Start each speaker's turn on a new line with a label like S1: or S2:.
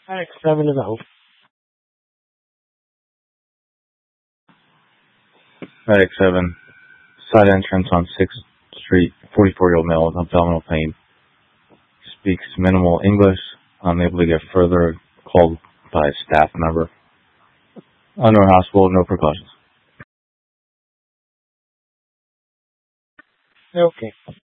S1: X7 is out.
S2: X7, side entrance on 6th Street, 44-year-old male with abdominal pain. Speaks minimal English, unable to get further, called by a staff member. Under hospital, no precautions.
S1: Okay.